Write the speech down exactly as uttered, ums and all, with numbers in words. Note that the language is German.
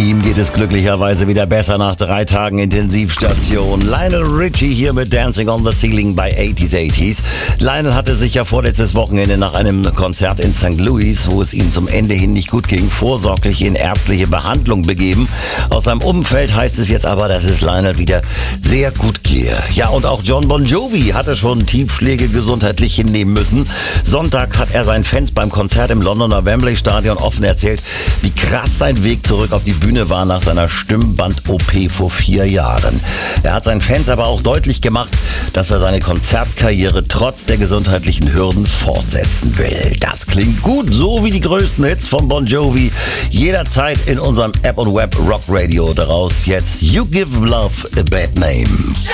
Ihm geht es glücklicherweise wieder besser nach drei Tagen Intensivstation. Lionel Richie hier mit Dancing on the Ceiling bei achtziger achtziger. Lionel hatte sich ja vorletztes Wochenende nach einem Konzert in Sankt Louis, wo es ihm zum Ende hin nicht gut ging, vorsorglich in ärztliche Behandlung begeben. Aus seinem Umfeld heißt es jetzt aber, dass es Lionel wieder sehr gut gehe. Ja, und auch Jon Bon Jovi hatte schon Tiefschläge gesundheitlich hinnehmen müssen. Sonntag hat er seinen Fans beim Konzert im Londoner Wembley Stadion offen erzählt, wie krass sein Weg zurück auf die Bühne war nach seiner Stimmband-O P vor vier Jahren. Er hat seinen Fans aber auch deutlich gemacht, dass er seine Konzertkarriere trotz der gesundheitlichen Hürden fortsetzen will. Das klingt gut, so wie die größten Hits von Bon Jovi. Jederzeit in unserem App und Web Rock Radio. Daraus jetzt You Give Love a Bad Name.